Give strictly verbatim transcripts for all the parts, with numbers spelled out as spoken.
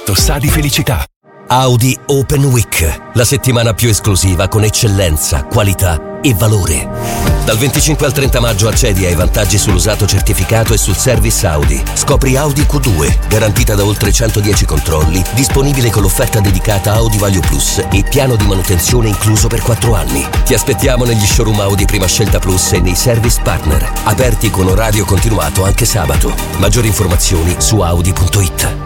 L'effetto sa di felicità. Audi Open Week, la settimana più esclusiva con eccellenza, qualità e valore. Dal venticinque al trenta maggio accedi ai vantaggi sull'usato certificato e sul service Audi. Scopri Audi Q due, garantita da oltre centodieci controlli, disponibile con l'offerta dedicata Audi Value Plus e piano di manutenzione incluso per quattro anni. Ti aspettiamo negli showroom Audi Prima Scelta Plus e nei service partner, aperti con orario continuato anche sabato. Maggiori informazioni su audi punto it.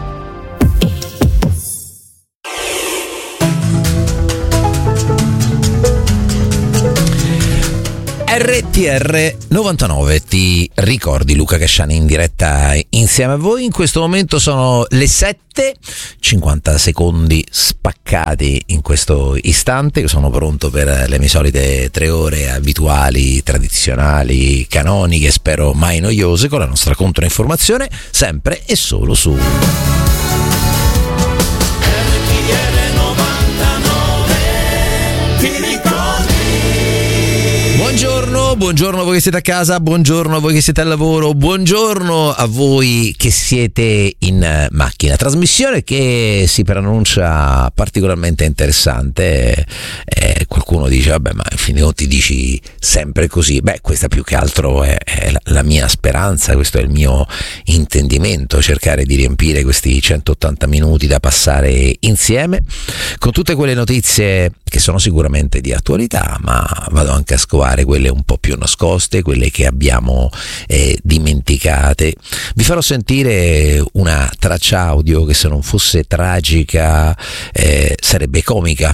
R T R novantanove, ti ricordi Luca Casciani in diretta insieme a voi? In questo momento sono le sette, cinquanta secondi spaccati in questo istante. Io sono pronto per le mie solite tre ore abituali, tradizionali, canoniche, spero mai noiose, con la nostra controinformazione sempre e solo su Buongiorno, buongiorno a voi che siete a casa, buongiorno a voi che siete al lavoro, buongiorno a voi che siete in macchina. Trasmissione che si preannuncia particolarmente interessante. Eh, qualcuno dice, vabbè, ma in fin dei conti dici sempre così. Beh, questa più che altro è, è la, la mia speranza, questo è il mio intendimento, cercare di riempire questi centottanta minuti da passare insieme con tutte quelle notizie che sono sicuramente di attualità, ma vado anche a scovare quelle un po' più nascoste, quelle che abbiamo eh, dimenticate. Vi farò sentire una traccia audio che, se non fosse tragica, eh, sarebbe comica.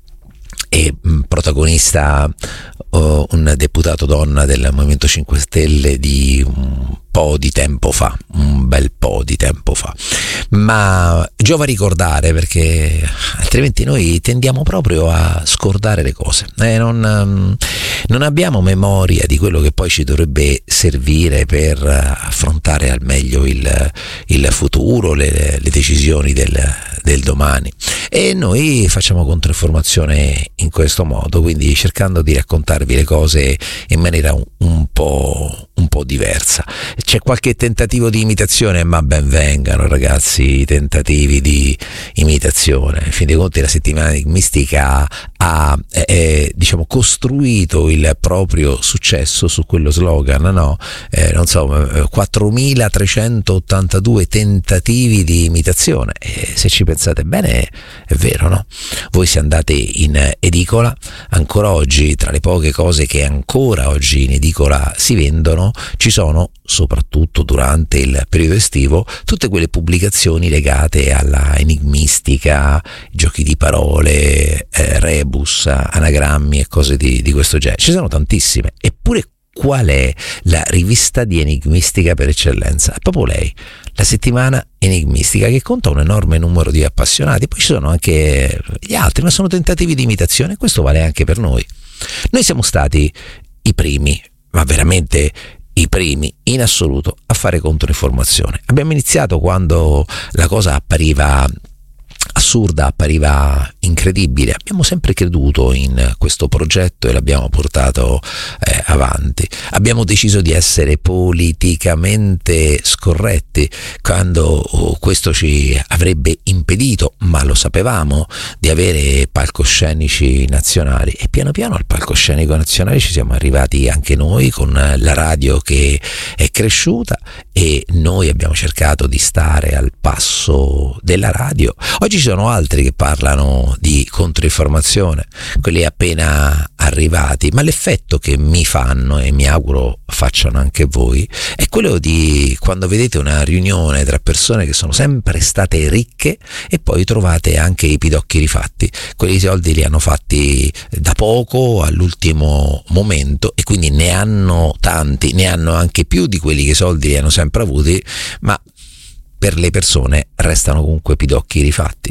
E mh, protagonista oh, un deputato donna del Movimento cinque Stelle di un po' di tempo fa, un bel po' di tempo fa, ma giova ricordare, perché altrimenti noi tendiamo proprio a scordare le cose, eh, non, non abbiamo memoria di quello che poi ci dovrebbe servire per affrontare al meglio il, il futuro, le, le decisioni del, del domani, e noi facciamo controinformazione in questo modo, quindi cercando di raccontarvi le cose in maniera un, un po' un po' diversa. C'è qualche tentativo di imitazione, ma ben vengano, ragazzi, i tentativi di imitazione. In fin dei conti la settimana enigmistica ha eh, diciamo costruito il proprio successo su quello slogan, no? Eh, non so, quattromilatrecentottantadue tentativi di imitazione, e se ci pensate bene è vero, no? Voi se andate in edicola, ancora oggi, tra le poche cose che ancora oggi in edicola si vendono, ci sono, soprattutto durante il periodo estivo, tutte quelle pubblicazioni legate alla enigmistica, giochi di parole, eh, rebus, anagrammi e cose di, di questo genere. Ci sono tantissime. Eppure qual è la rivista di enigmistica per eccellenza? È proprio lei, la Settimana Enigmistica, che conta un enorme numero di appassionati. Poi ci sono anche gli altri, ma sono tentativi di imitazione. Questo vale anche per noi. Noi siamo stati i primi, ma veramente i primi in assoluto, a fare controinformazione. Abbiamo iniziato quando la cosa appariva assurda, appariva incredibile. Abbiamo sempre creduto in questo progetto e l'abbiamo portato eh, avanti. Abbiamo deciso di essere politicamente scorretti quando oh, questo ci avrebbe impedito, ma lo sapevamo, di avere palcoscenici nazionali, e piano piano al palcoscenico nazionale ci siamo arrivati anche noi, con la radio che è cresciuta, e noi abbiamo cercato di stare al passo della radio. Oggi ci sono altri che parlano di controinformazione, quelli appena arrivati, ma l'effetto che mi fanno, e mi auguro facciano anche voi, è quello di quando vedete una riunione tra persone che sono sempre state ricche e poi trovate anche i pidocchi rifatti. Quelli soldi li hanno fatti da poco, all'ultimo momento, e quindi ne hanno tanti, ne hanno anche più di quelli che soldi li hanno sempre avuti, ma per le persone restano comunque pidocchi rifatti.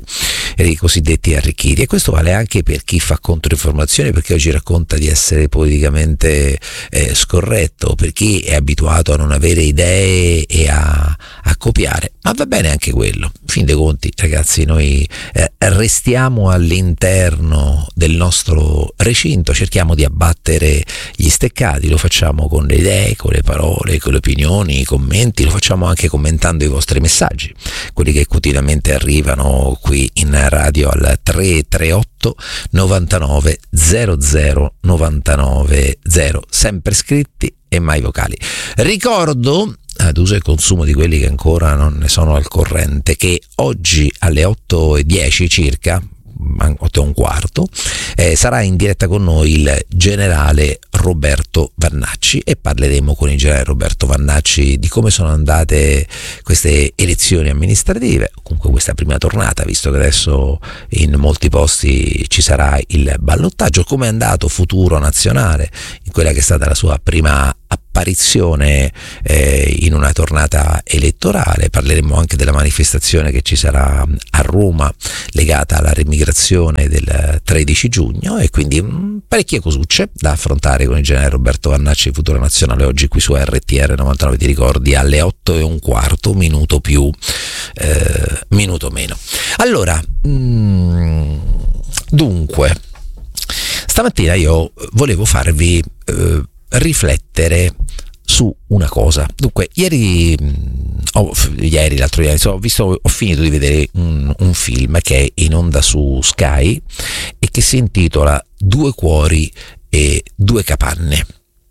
i cosiddetti arricchiti, e questo vale anche per chi fa controinformazione, perché oggi racconta di essere politicamente eh, scorretto, per chi è abituato a non avere idee e a, a copiare, ma va bene anche quello. In fin dei conti, ragazzi, noi eh, restiamo all'interno del nostro recinto, cerchiamo di abbattere gli steccati, lo facciamo con le idee, con le parole, con le opinioni, i commenti, lo facciamo anche commentando i vostri messaggi, quelli che quotidianamente arrivano qui in radio al tre tre otto novantanove zero zero novantanove zero, sempre scritti e mai vocali. Ricordo, ad uso e consumo di quelli che ancora non ne sono al corrente, che oggi alle otto e dieci circa, otto e un quarto, eh, sarà in diretta con noi il generale Roberto Vannacci, e parleremo con il generale Roberto Vannacci di come sono andate queste elezioni amministrative, comunque questa prima tornata, visto che adesso in molti posti ci sarà il ballottaggio, come è andato Futuro Nazionale in quella che è stata la sua prima apparizione eh, in una tornata elettorale. Parleremo anche della manifestazione che ci sarà a Roma legata alla remigrazione del tredici giugno, e quindi mh, parecchie cosucce da affrontare con il generale Roberto Vannacci di Futuro Nazionale oggi qui su R T R novantanove, ti ricordi, alle otto e un quarto, minuto più eh, minuto meno. Allora mh, dunque stamattina io volevo farvi eh, riflettere su una cosa. Dunque, ieri, oh, ieri l'altro ieri, ho visto, ho finito di vedere un, un film che è in onda su Sky e che si intitola Due cuori e due capanne.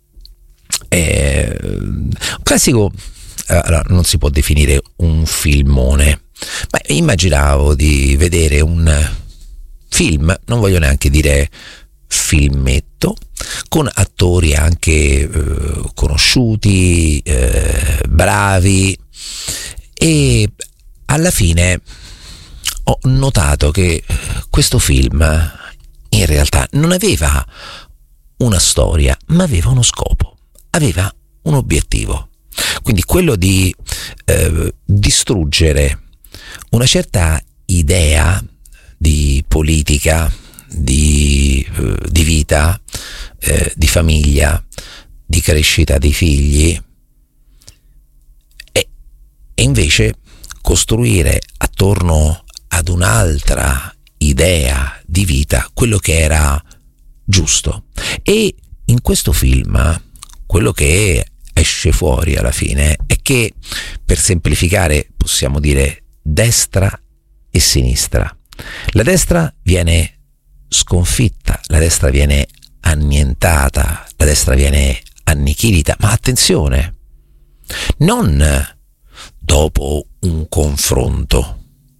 È un classico, allora, non si può definire un filmone, ma immaginavo di vedere un film, non voglio neanche dire filmetto, con attori anche eh, conosciuti, eh, bravi, e alla fine ho notato che questo film in realtà non aveva una storia, ma aveva uno scopo, aveva un obiettivo, quindi quello di eh, distruggere una certa idea di politica, Di, di vita, eh, di famiglia, di crescita dei figli, e, e invece costruire attorno ad un'altra idea di vita quello che era giusto. E in questo film quello che esce fuori alla fine è che, per semplificare, possiamo dire destra e sinistra. La destra viene sconfitta, la destra viene annientata, la destra viene annichilita, ma attenzione, non dopo un confronto,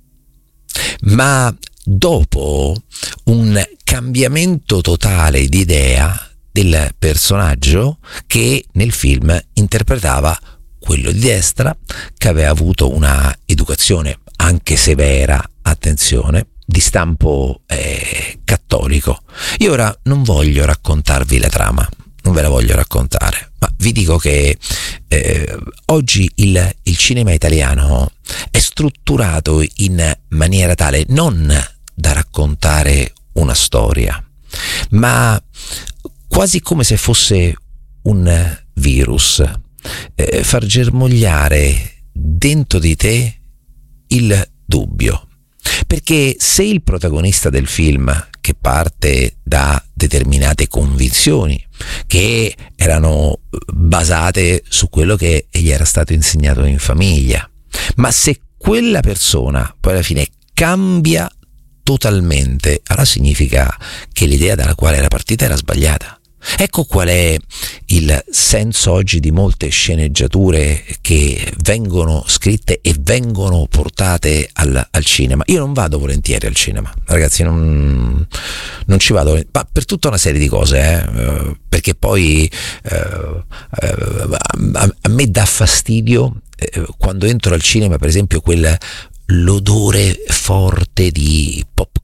ma dopo un cambiamento totale di idea del personaggio che nel film interpretava quello di destra, che aveva avuto una educazione anche severa, attenzione, di stampo eh, cattolico. Io ora non voglio raccontarvi la trama, non ve la voglio raccontare, ma vi dico che eh, oggi il, il cinema italiano è strutturato in maniera tale non da raccontare una storia, ma quasi come se fosse un virus, eh, far germogliare dentro di te il dubbio. Perché se il protagonista del film, che parte da determinate convinzioni che erano basate su quello che gli era stato insegnato in famiglia, ma se quella persona poi alla fine cambia totalmente, allora significa che l'idea dalla quale era partita era sbagliata. Ecco qual è il senso oggi di molte sceneggiature che vengono scritte e vengono portate al, al cinema. Io non vado volentieri al cinema, ragazzi, non, non ci vado, ma per tutta una serie di cose, eh, perché poi eh, eh, a, a me dà fastidio eh, quando entro al cinema, per esempio, quel l'odore forte di popcorn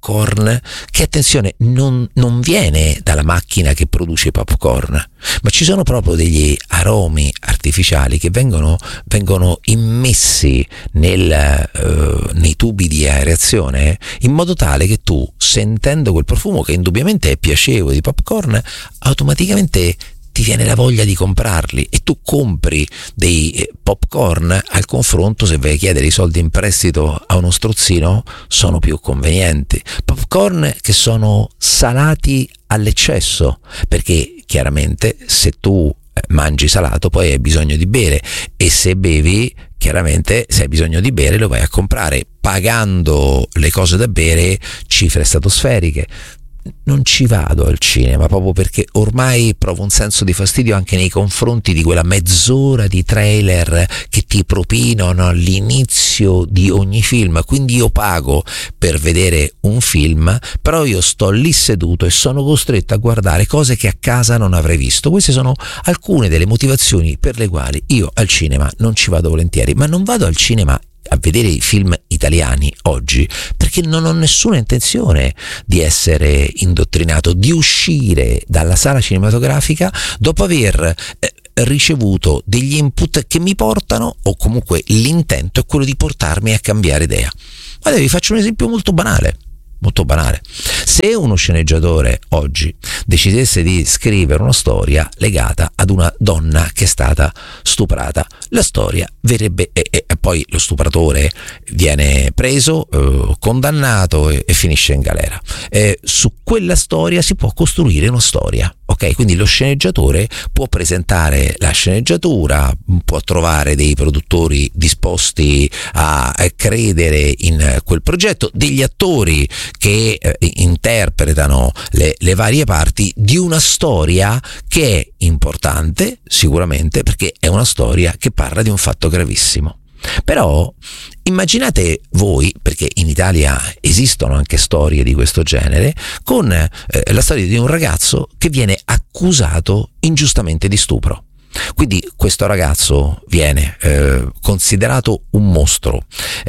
popcorn che, attenzione, non, non viene dalla macchina che produce popcorn, ma ci sono proprio degli aromi artificiali che vengono, vengono immessi nel, uh, nei tubi di aerazione, in modo tale che tu, sentendo quel profumo che indubbiamente è piacevole di popcorn, automaticamente ti viene la voglia di comprarli, e tu compri dei popcorn. Al confronto, se vai a chiedere i soldi in prestito a uno strozzino, sono più convenienti. Popcorn che sono salati all'eccesso, perché chiaramente se tu mangi salato poi hai bisogno di bere, e se bevi, chiaramente se hai bisogno di bere lo vai a comprare pagando le cose da bere cifre stratosferiche. Non ci vado al cinema proprio perché ormai provo un senso di fastidio anche nei confronti di quella mezz'ora di trailer che ti propinano all'inizio di ogni film. Quindi io pago per vedere un film, però io sto lì seduto e sono costretto a guardare cose che a casa non avrei visto. Queste sono alcune delle motivazioni per le quali io al cinema non ci vado volentieri. Ma non vado al cinema a vedere i film italiani oggi perché non ho nessuna intenzione di essere indottrinato, di uscire dalla sala cinematografica dopo aver eh, ricevuto degli input che mi portano, o comunque l'intento è quello di portarmi a cambiare idea. Guarda, vi faccio un esempio molto banale. Molto banale. Se uno sceneggiatore oggi decidesse di scrivere una storia legata ad una donna che è stata stuprata, la storia verrebbe, e, e poi lo stupratore viene preso, eh, condannato e, e finisce in galera. Eh, su quella storia si può costruire una storia, ok? Quindi lo sceneggiatore può presentare la sceneggiatura, può trovare dei produttori disposti a credere in quel progetto, degli attori che eh, interpretano le, le varie parti di una storia che è importante sicuramente, perché è una storia che parla di un fatto gravissimo. Però immaginate voi, perché in Italia esistono anche storie di questo genere, con eh, la storia di un ragazzo che viene accusato ingiustamente di stupro. Quindi questo ragazzo viene eh, considerato un mostro,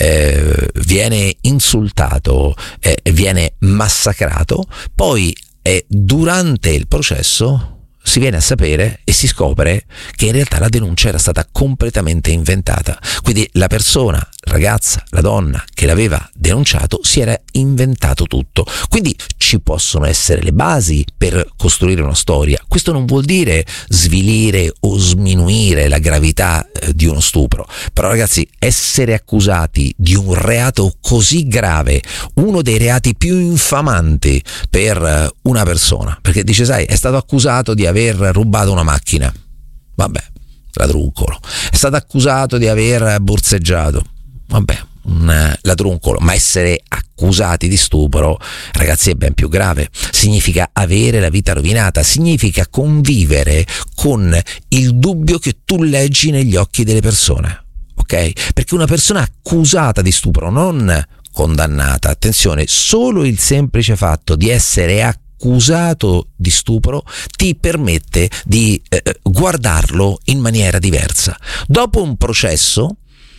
eh, viene insultato, eh, viene massacrato, poi eh, durante il processo si viene a sapere e si scopre che in realtà la denuncia era stata completamente inventata. Quindi la persona, la ragazza, la donna che l'aveva denunciato si era inventato tutto. Quindi ci possono essere le basi per costruire una storia. Questo non vuol dire svilire o sminuire la gravità eh, di uno stupro. Però ragazzi, essere accusati di un reato così grave, uno dei reati più infamanti per eh, una persona, perché dice, sai, è stato accusato di aver rubato una macchina, vabbè, ladruncolo. È stato accusato di aver borseggiato, vabbè, un ladruncolo. Ma essere accusati di stupro, ragazzi, è ben più grave. Significa avere la vita rovinata, significa convivere con il dubbio che tu leggi negli occhi delle persone, ok? Perché una persona accusata di stupro, non condannata, attenzione, solo il semplice fatto di essere accusata accusato di stupro ti permette di eh, guardarlo in maniera diversa. Dopo un processo,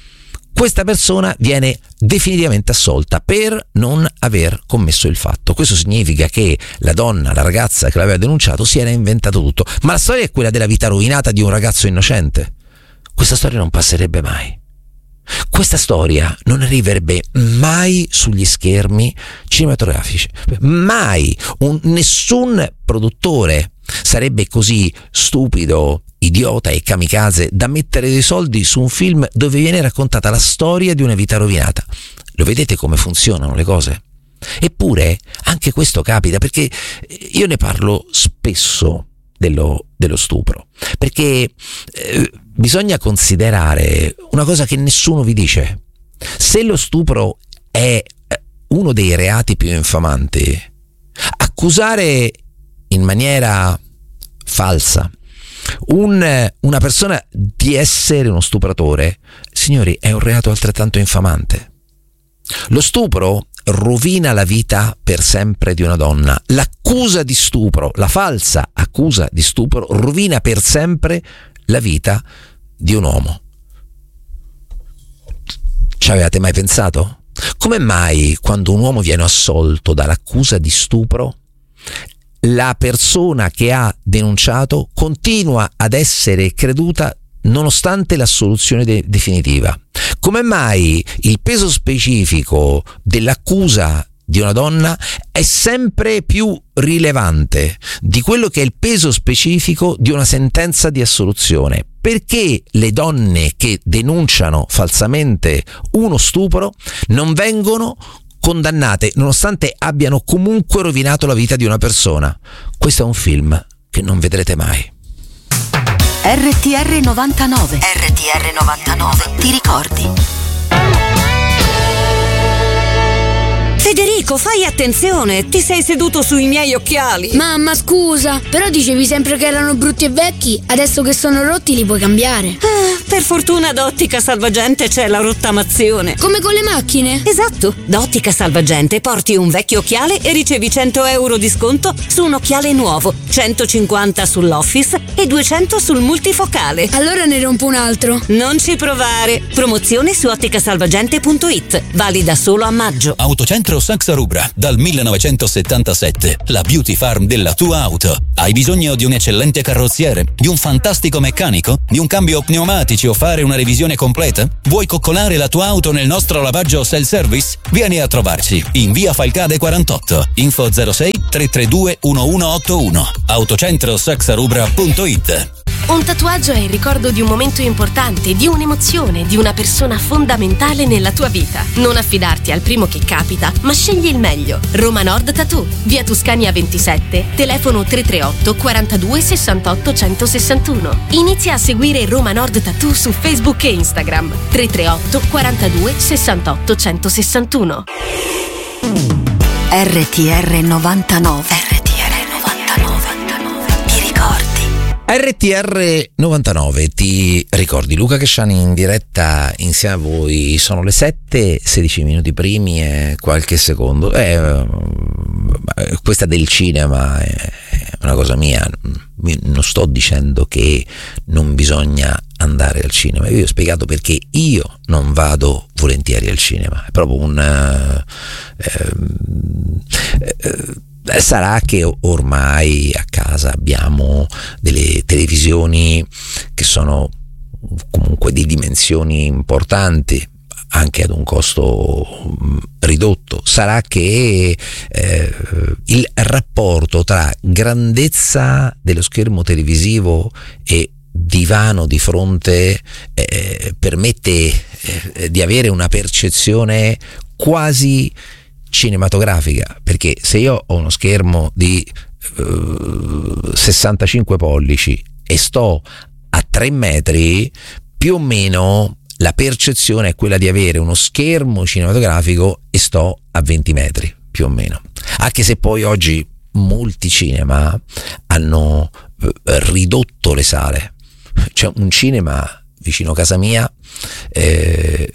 questa persona viene definitivamente assolta per non aver commesso il fatto. Questo significa che la donna, la ragazza che l'aveva denunciato, si era inventato tutto. Ma la storia è quella della vita rovinata di un ragazzo innocente. Questa storia non passerebbe mai. Questa storia non arriverebbe mai sugli schermi cinematografici, mai. Un, nessun produttore sarebbe così stupido, idiota e kamikaze da mettere dei soldi su un film dove viene raccontata la storia di una vita rovinata. Lo vedete come funzionano le cose? Eppure anche questo capita, perché io ne parlo spesso dello, dello stupro, perché eh, bisogna considerare una cosa che nessuno vi dice. Se lo stupro è uno dei reati più infamanti, accusare in maniera falsa un, una persona di essere uno stupratore, signori, è un reato altrettanto infamante. Lo stupro rovina la vita per sempre di una donna. L'accusa di stupro, la falsa accusa di stupro, rovina per sempre la vita di un uomo. Ci avevate mai pensato? Come mai quando un uomo viene assolto dall'accusa di stupro, la persona che ha denunciato continua ad essere creduta nonostante l'assoluzione de- definitiva? Come mai il peso specifico dell'accusa di una donna è sempre più rilevante di quello che è il peso specifico di una sentenza di assoluzione? Perché le donne che denunciano falsamente uno stupro non vengono condannate nonostante abbiano comunque rovinato la vita di una persona? Questo è un film che non vedrete mai. R T R novantanove R T R novantanove, ti ricordi? Federico, fai attenzione, ti sei seduto sui miei occhiali. Mamma, scusa, però dicevi sempre che erano brutti e vecchi, adesso che sono rotti li puoi cambiare. Ah, per fortuna da Ottica Salvagente c'è la rottamazione. Come con le macchine? Esatto, da Ottica Salvagente porti un vecchio occhiale e ricevi cento euro di sconto su un occhiale nuovo, centocinquanta sull'Office e duecento sul multifocale. Allora ne rompo un altro. Non ci provare. Promozione su otticasalvagente punto it, valida solo a maggio. Autocentro Saxa Rubra, dal millenovecentosettantasette, la beauty farm della tua auto. Hai bisogno di un eccellente carrozziere, di un fantastico meccanico, di un cambio pneumatici o fare una revisione completa? Vuoi coccolare la tua auto nel nostro lavaggio self-service? Vieni a trovarci in via Falcade quarantotto, info zero sei tre tre due uno uno otto uno, autocentro saxa rubra punto it. Un tatuaggio è il ricordo di un momento importante, di un'emozione, di una persona fondamentale nella tua vita. Non affidarti al primo che capita, ma scegli il meglio. Roma Nord Tattoo, via Tuscania ventisette, telefono tre tre otto quarantadue sessantotto centosessantuno. Inizia a seguire Roma Nord Tattoo su Facebook e Instagram. tre tre otto quarantadue sessantotto centosessantuno. R T R novantanove R T R novantanove, ti ricordi? R T R novantanove, ti ricordi? Luca Cresciani in diretta insieme a voi. Sono le sette, sedici minuti primi e qualche secondo. Eh, questa del cinema è una cosa mia, non sto dicendo che non bisogna andare al cinema. Io vi ho spiegato perché io non vado volentieri al cinema. È proprio un eh, eh, eh, sarà che ormai a casa abbiamo delle televisioni che sono comunque di dimensioni importanti, anche ad un costo ridotto. Sarà che eh, il rapporto tra grandezza dello schermo televisivo e divano di fronte eh, permette eh, di avere una percezione quasi cinematografica, perché se io ho uno schermo di eh, sessantacinque pollici e sto a tre metri, più o meno la percezione è quella di avere uno schermo cinematografico e sto a venti metri, più o meno. Anche se poi oggi molti cinema hanno eh, ridotto le sale. C'è un cinema vicino a casa mia eh,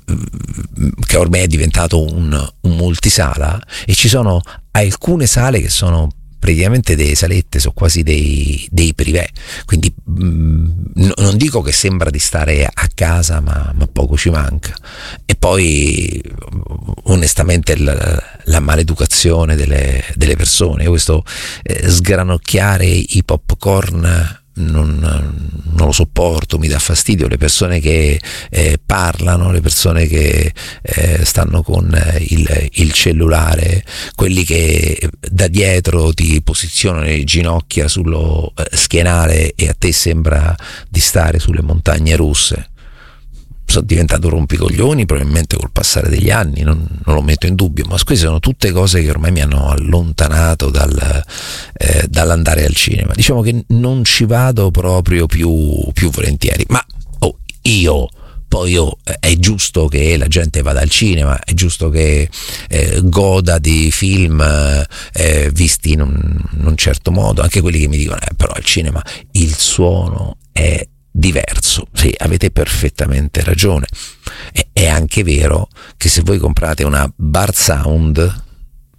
che ormai è diventato un, un multisala, e ci sono alcune sale che sono praticamente delle salette, sono quasi dei, dei privé, quindi mh, non dico che sembra di stare a casa, ma, ma poco ci manca. E poi onestamente la, la maleducazione delle, delle persone, questo eh, sgranocchiare i popcorn Non, non lo sopporto, mi dà fastidio. Le persone che eh, parlano, le persone che eh, stanno con il, il cellulare, quelli che da dietro ti posizionano le ginocchia sullo eh, schienale e a te sembra di stare sulle montagne russe. Sono diventato rompicoglioni probabilmente col passare degli anni, non, non lo metto in dubbio, ma queste sono tutte cose che ormai mi hanno allontanato dal, eh, dall'andare al cinema. Diciamo che non ci vado proprio più, più volentieri, ma oh, io poi oh, è giusto che la gente vada al cinema, è giusto che eh, goda di film eh, visti in un, in un certo modo, anche quelli che mi dicono eh, però al cinema il suono è diverso. Sì, avete perfettamente ragione. È, è anche vero che se voi comprate una bar sound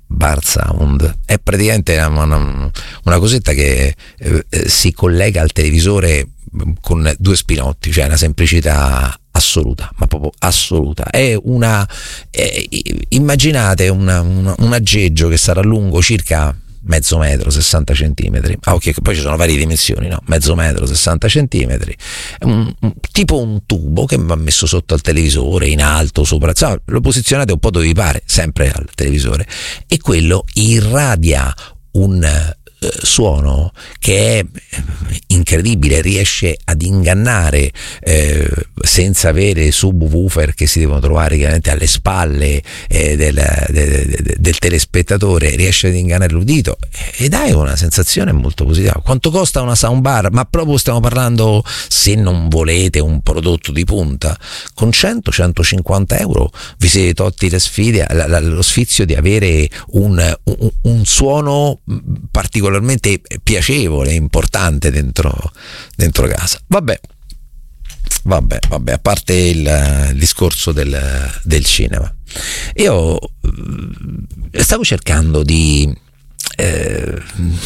Bar Sound è praticamente una, una cosetta che eh, si collega al televisore con due spinotti, cioè una semplicità assoluta, ma proprio assoluta. È una è, immaginate una, una, un aggeggio che sarà lungo circa mezzo metro, sessanta centimetri. Ah, ok, poi ci sono varie dimensioni, no? Mezzo metro, sessanta centimetri. È un, un, tipo un tubo che va messo sotto al televisore, in alto, sopra. Insomma, lo posizionate un po' dove vi pare, sempre al televisore. E quello irradia un eh, suono che è incredibile, riesce ad ingannare eh, senza avere subwoofer che si devono trovare chiaramente alle spalle eh, del, de, de, del telespettatore, riesce ad ingannare l'udito ed hai una sensazione molto positiva. Quanto costa una soundbar? Ma proprio stiamo parlando, se non volete un prodotto di punta, con cento centocinquanta euro vi siete tolti le sfide, la, la, lo sfizio di avere un, un, un suono particolarmente piacevole, importante dentro, dentro casa. Vabbè, vabbè, vabbè, a parte il, il discorso del, del cinema, io stavo cercando di eh,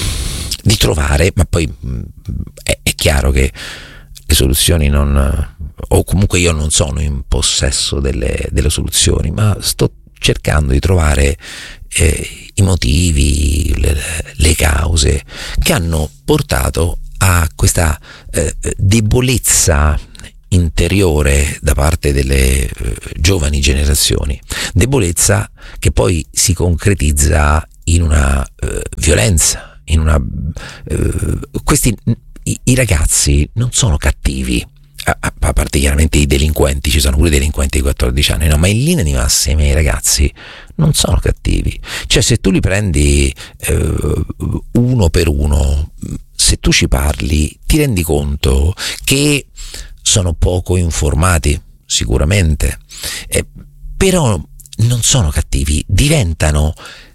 di trovare, ma poi è, è chiaro che le soluzioni non, o comunque io non sono in possesso delle, delle soluzioni, ma sto cercando di trovare eh, i motivi, le, le cause che hanno portato a questa eh, debolezza interiore da parte delle eh, giovani generazioni, debolezza che poi si concretizza in una eh, violenza, in una eh, questi i, i ragazzi non sono cattivi, a, a parte chiaramente i delinquenti, ci sono pure i delinquenti di quattordici anni, no, ma in linea di massima i ragazzi non sono cattivi. Cioè, se tu li prendi eh, uno per uno, se tu ci parli, ti rendi conto che sono poco informati, sicuramente, eh, però non sono cattivi, diventano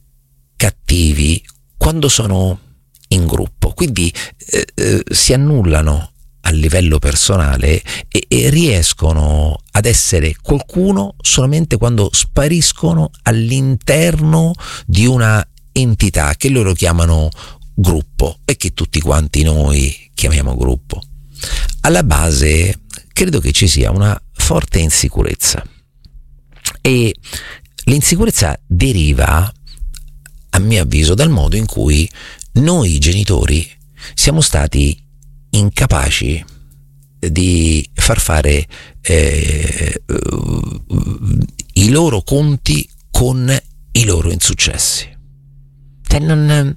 cattivi quando sono in gruppo, quindi eh, eh, si annullano a livello personale e, e riescono ad essere qualcuno solamente quando spariscono all'interno di una entità che loro chiamano gruppo e che tutti quanti noi chiamiamo gruppo. Alla base credo che ci sia una forte insicurezza e l'insicurezza deriva, a mio avviso, dal modo in cui noi genitori siamo stati incapaci di far fare eh, i loro conti con i loro insuccessi. Cioè non,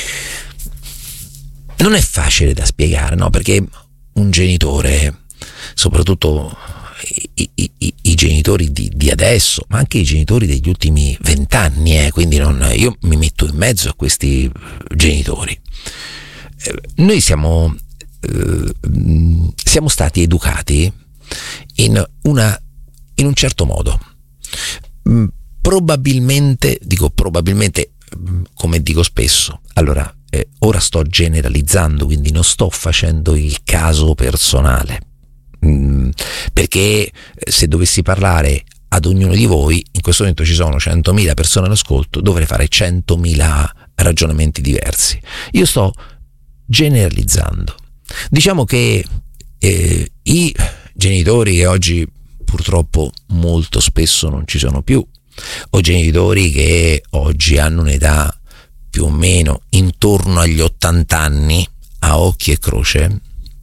non è facile da spiegare, no? Perché un genitore, soprattutto i, i, i, i genitori di, di adesso, ma anche i genitori degli ultimi vent'anni, eh, quindi non, io mi metto in mezzo a questi genitori. Eh, noi siamo eh, siamo stati educati in una in un certo modo. Mm, probabilmente, dico probabilmente, come dico spesso, allora eh, ora sto generalizzando, quindi non sto facendo il caso personale, mm, perché se dovessi parlare ad ognuno di voi, in questo momento ci sono centomila persone all'ascolto, dovrei fare centomila ragionamenti diversi. Io sto generalizzando. Diciamo che eh, i genitori che oggi purtroppo molto spesso non ci sono più, o genitori che oggi hanno un'età più o meno intorno agli ottanta anni, a occhi e croce,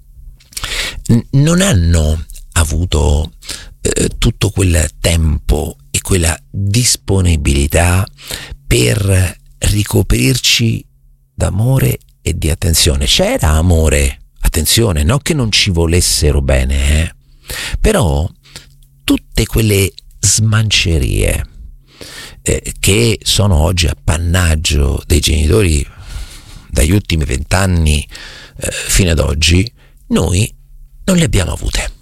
n- non hanno avuto eh, tutto quel tempo e quella disponibilità per ricoprirci d'amore e di attenzione. C'era amore, attenzione, non che non ci volessero bene, eh? Però tutte quelle smancerie eh, che sono oggi appannaggio dei genitori dagli ultimi vent'anni eh, fino ad oggi, noi non le abbiamo avute.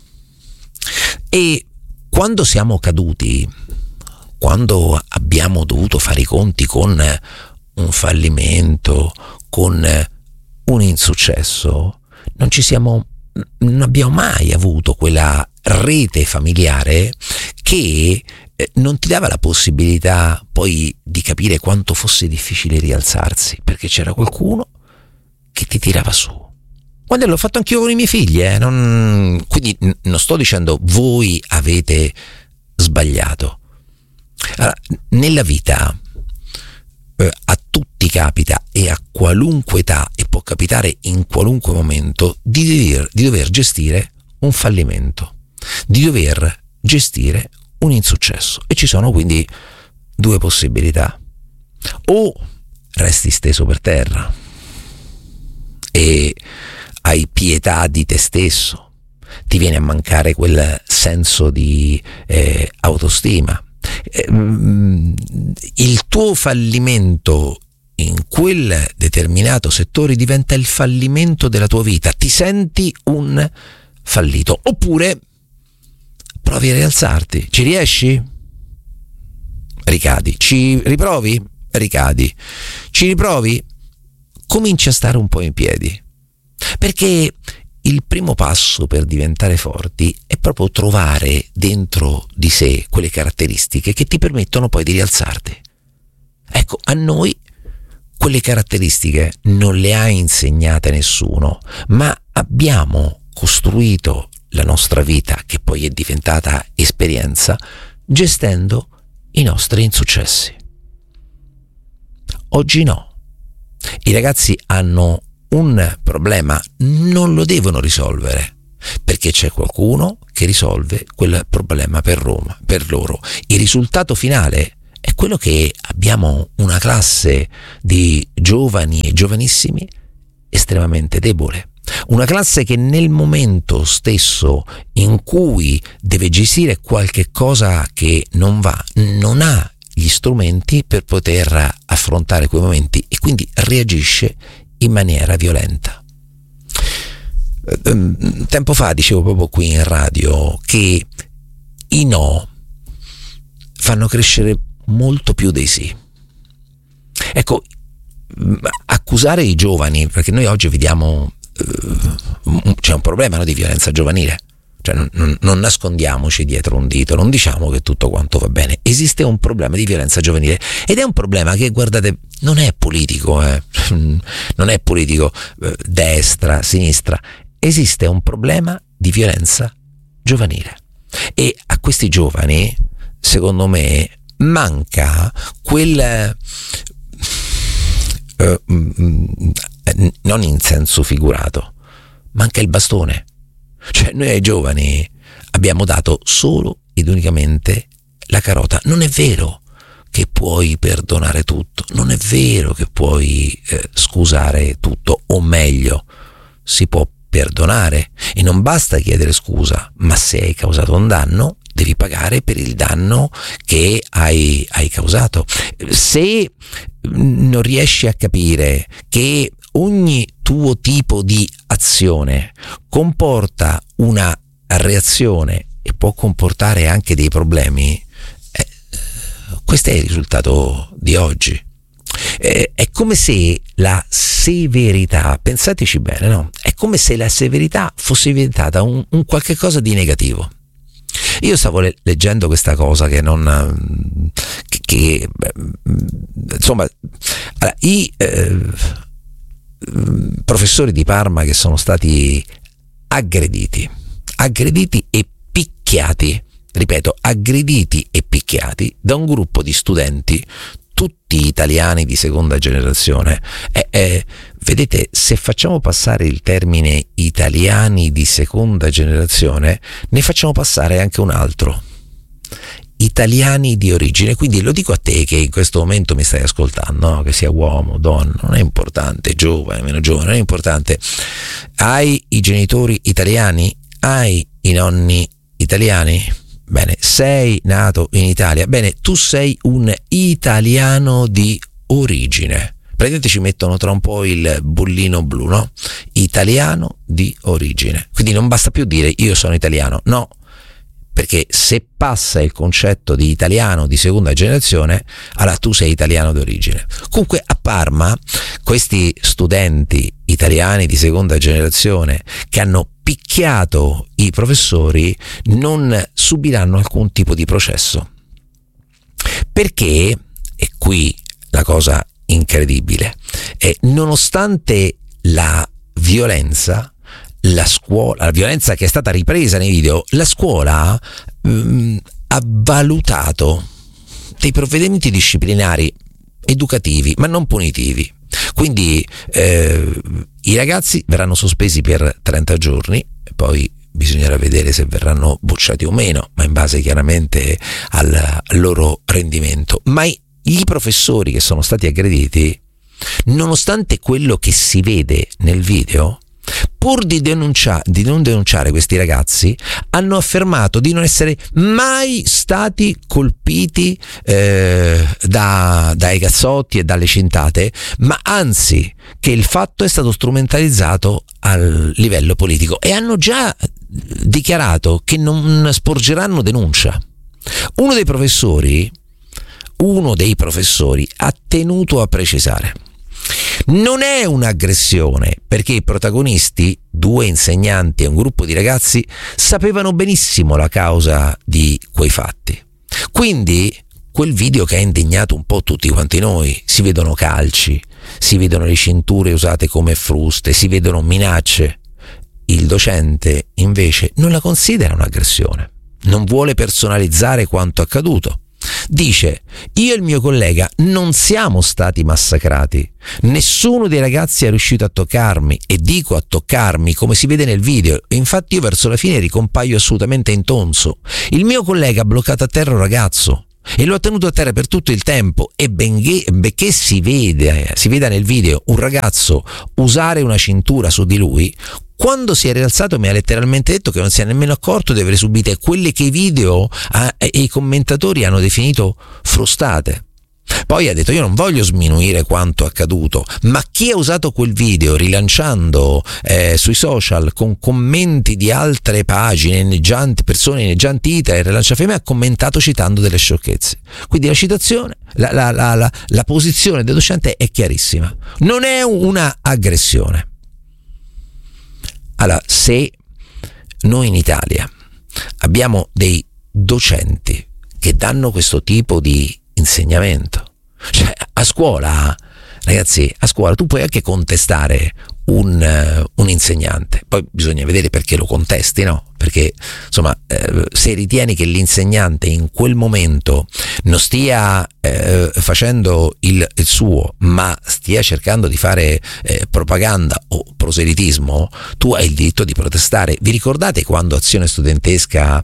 E quando siamo caduti, quando abbiamo dovuto fare i conti con un fallimento, con un insuccesso, non ci siamo, non abbiamo mai avuto quella rete familiare che eh, non ti dava la possibilità poi di capire quanto fosse difficile rialzarsi, perché c'era qualcuno che ti tirava su. Quando l'ho fatto anch'io con i miei figli, eh? non, quindi n- non sto dicendo voi avete sbagliato. Allora, nella vita eh, a tutti capita, e a qualunque età, e può capitare in qualunque momento, di dover, di dover gestire un fallimento, di dover gestire un insuccesso. E ci sono quindi due possibilità: o resti steso per terra e hai pietà di te stesso, ti viene a mancare quel senso di eh, autostima, eh, il tuo fallimento in quel determinato settore diventa il fallimento della tua vita, ti senti un fallito. Oppure provi a rialzarti, ci riesci? Ricadi. Ci riprovi? Ricadi. Ci riprovi? Cominci a stare un po' in piedi, perché il primo passo per diventare forti è proprio trovare dentro di sé quelle caratteristiche che ti permettono poi di rialzarti. Ecco, a noi quelle caratteristiche non le ha insegnate nessuno, ma abbiamo costruito la nostra vita, che poi è diventata esperienza, gestendo i nostri insuccessi. Oggi no. I ragazzi hanno un problema, non lo devono risolvere, perché c'è qualcuno che risolve quel problema per Roma, per loro. Il risultato finale è quello che abbiamo una classe di giovani e giovanissimi estremamente debole. Una classe che nel momento stesso in cui deve gestire qualche cosa che non va, non ha gli strumenti per poter affrontare quei momenti e quindi reagisce in maniera violenta. Tempo fa dicevo proprio qui in radio che i no fanno crescere molto più dei sì. Ecco, accusare i giovani, perché noi oggi vediamo eh, c'è un problema, no, di violenza giovanile. Cioè non, non, non nascondiamoci dietro un dito, non diciamo che tutto quanto va bene. Esiste un problema di violenza giovanile ed è un problema che, guardate, non è politico, eh. non è politico, eh, destra, sinistra. Esiste un problema di violenza giovanile e a questi giovani, secondo me, manca quel eh, non in senso figurato, manca il bastone. Cioè noi ai giovani abbiamo dato solo ed unicamente la carota. Non è vero che puoi perdonare tutto, non è vero che puoi eh, scusare tutto, o meglio, si può perdonare e non basta chiedere scusa, ma se hai causato un danno devi pagare per il danno che hai, hai causato. Se non riesci a capire che ogni tuo tipo di azione comporta una reazione e può comportare anche dei problemi, eh, questo è il risultato di oggi. Eh, è come se la severità, pensateci bene, no? È come se la severità fosse diventata un, un qualche cosa di negativo. Io stavo le- leggendo questa cosa che non che, che insomma allora, i eh, professori di Parma che sono stati aggrediti aggrediti e picchiati, ripeto, aggrediti e picchiati da un gruppo di studenti, tutti italiani di seconda generazione. Eh, eh, vedete, se facciamo passare il termine italiani di seconda generazione, ne facciamo passare anche un altro: italiani di origine. Quindi lo dico a te che in questo momento mi stai ascoltando, no? Che sia uomo, donna, non è importante, giovane, meno giovane, non è importante. Hai i genitori italiani? Hai i nonni italiani? Bene, sei nato in Italia, bene, tu sei un italiano di origine. Praticamente ci mettono tra un po' il bollino blu, no? Italiano di origine. Quindi non basta più dire io sono italiano, no, perché se passa il concetto di italiano di seconda generazione, allora tu sei italiano di origine. Comunque a Parma questi studenti italiani di seconda generazione che hanno picchiato i professori non subiranno alcun tipo di processo. Perché, e qui la cosa incredibile, è nonostante la violenza, la scuola, la violenza che è stata ripresa nei video, la scuola mh, ha valutato dei provvedimenti disciplinari educativi, ma non punitivi. Quindi eh, i ragazzi verranno sospesi per trenta giorni, poi bisognerà vedere se verranno bocciati o meno, ma in base chiaramente al, al loro rendimento. Ma i, i professori che sono stati aggrediti, nonostante quello che si vede nel video, pur di, denuncia, di non denunciare questi ragazzi, hanno affermato di non essere mai stati colpiti eh, da, dai cazzotti e dalle cintate, ma anzi che il fatto è stato strumentalizzato al livello politico, e hanno già dichiarato che non sporgeranno denuncia. Uno dei professori, uno dei professori ha tenuto a precisare: non è un'aggressione, perché i protagonisti, due insegnanti e un gruppo di ragazzi, sapevano benissimo la causa di quei fatti. Quindi quel video che ha indignato un po' tutti quanti noi, si vedono calci, si vedono le cinture usate come fruste, si vedono minacce. Il docente invece non la considera un'aggressione, non vuole personalizzare quanto accaduto. Dice: io e il mio collega non siamo stati massacrati, nessuno dei ragazzi è riuscito a toccarmi, e dico a toccarmi come si vede nel video, e infatti io verso la fine ricompaio assolutamente intonso. Il mio collega ha bloccato a terra un ragazzo e lo ha tenuto a terra per tutto il tempo, e benché, benché si vede, si veda nel video un ragazzo usare una cintura su di lui, quando si è rialzato mi ha letteralmente detto che non si è nemmeno accorto di aver subito quelle che i video ah, e i commentatori hanno definito frustate. Poi ha detto: io non voglio sminuire quanto accaduto, ma chi ha usato quel video rilanciando eh, sui social con commenti di altre pagine, inneggianti, persone inneggiantite e rilanciafemme, ha commentato citando delle sciocchezze. Quindi la citazione, la, la, la, la, la posizione del docente è chiarissima, non è una aggressione. Allora, se noi in Italia abbiamo dei docenti che danno questo tipo di insegnamento, cioè a scuola, ragazzi, a scuola tu puoi anche contestare un, uh, un insegnante, poi bisogna vedere perché lo contesti, no? Perché insomma eh, se ritieni che l'insegnante in quel momento non stia eh, facendo il, il suo, ma stia cercando di fare eh, propaganda o proselitismo, tu hai il diritto di protestare. Vi ricordate quando Azione Studentesca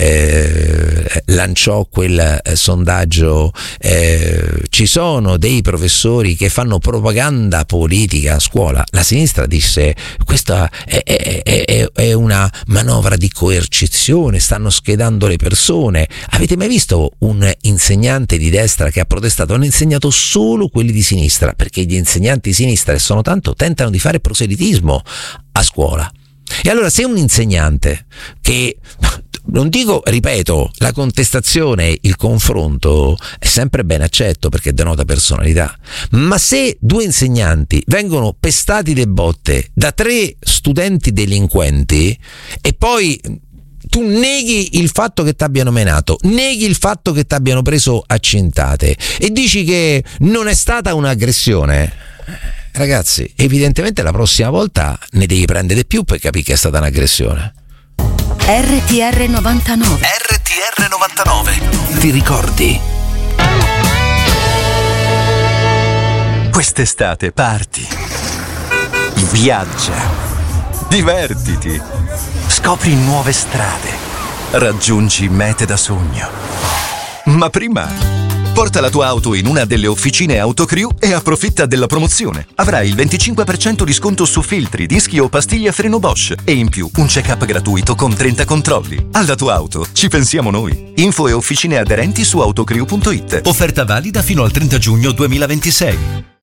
eh, lanciò quel eh, sondaggio? Eh, ci sono dei professori che fanno propaganda politica a scuola. La sinistra disse: questa è, è, è, è una manovra di di coercizione, stanno schedando le persone. Avete mai visto un insegnante di destra che ha protestato? Hanno insegnato solo quelli di sinistra, perché gli insegnanti di sinistra, e sono tanto, tentano di fare proselitismo a scuola. E allora se un insegnante che, non dico, ripeto, la contestazione, il confronto è sempre ben accetto perché denota personalità, ma se due insegnanti vengono pestati de botte da tre studenti delinquenti e poi tu neghi il fatto che ti abbiano menato, neghi il fatto che ti abbiano preso a cintate e dici che non è stata un'aggressione, ragazzi, evidentemente la prossima volta ne devi prendere di più per capire che è stata un'aggressione. R T R novantanove. R T R novantanove. Ti ricordi? Quest'estate parti, viaggia, divertiti, scopri nuove strade, raggiungi mete da sogno. Ma prima porta la tua auto in una delle officine Autocrew e approfitta della promozione. Avrai il venticinque per cento di sconto su filtri, dischi o pastiglie a freno Bosch e in più un check-up gratuito con trenta controlli. Alla tua auto ci pensiamo noi. Info e officine aderenti su autocrew punto it. Offerta valida fino al trenta giugno duemilaventisei.